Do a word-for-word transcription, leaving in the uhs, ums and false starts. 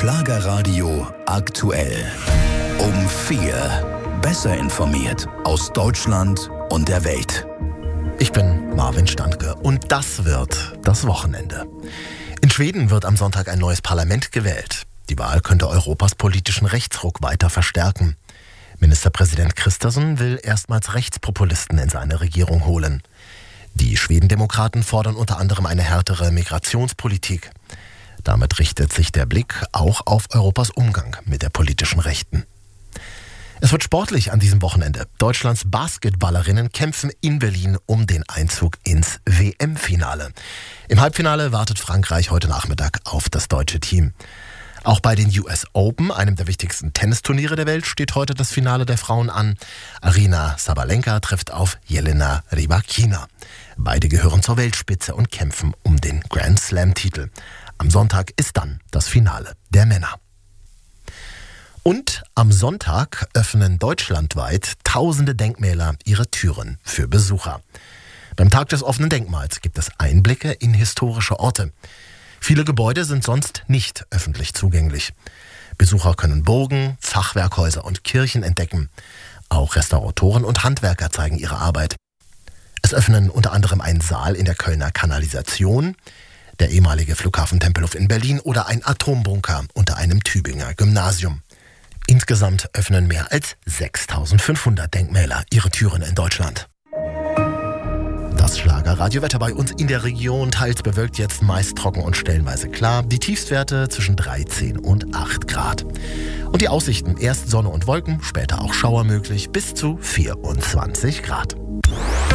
Schlagerradio aktuell. Um vier. Besser informiert aus Deutschland und der Welt. Ich bin Marvin Standke und das wird das Wochenende. In Schweden wird am Sonntag ein neues Parlament gewählt. Die Wahl könnte Europas politischen Rechtsruck weiter verstärken. Ministerpräsident Kristersson will erstmals Rechtspopulisten in seine Regierung holen. Die Schwedendemokraten fordern unter anderem eine härtere Migrationspolitik. Damit richtet sich der Blick auch auf Europas Umgang mit der politischen Rechten. Es wird sportlich an diesem Wochenende. Deutschlands Basketballerinnen kämpfen in Berlin um den Einzug ins W M-Finale. Im Halbfinale wartet Frankreich heute Nachmittag auf das deutsche Team. Auch bei den U S Open, einem der wichtigsten Tennisturniere der Welt, steht heute das Finale der Frauen an. Aryna Sabalenka trifft auf Jelena Rybakina. Beide gehören zur Weltspitze und kämpfen um den Grand Slam-Titel. Am Sonntag ist dann das Finale der Männer. Und am Sonntag öffnen deutschlandweit tausende Denkmäler ihre Türen für Besucher. Beim Tag des offenen Denkmals gibt es Einblicke in historische Orte. Viele Gebäude sind sonst nicht öffentlich zugänglich. Besucher können Burgen, Fachwerkhäuser und Kirchen entdecken. Auch Restauratoren und Handwerker zeigen ihre Arbeit. Es öffnen unter anderem ein Saal in der Kölner Kanalisation, der ehemalige Flughafen Tempelhof in Berlin oder ein Atombunker unter einem Tübinger Gymnasium. Insgesamt öffnen mehr als sechstausendfünfhundert Denkmäler ihre Türen in Deutschland. Das Schlagerradiowetter bei uns in der Region, teils bewölkt, jetzt meist trocken und stellenweise klar. Die Tiefstwerte zwischen dreizehn und acht Grad. Und die Aussichten, erst Sonne und Wolken, später auch Schauer möglich, bis zu vierundzwanzig Grad.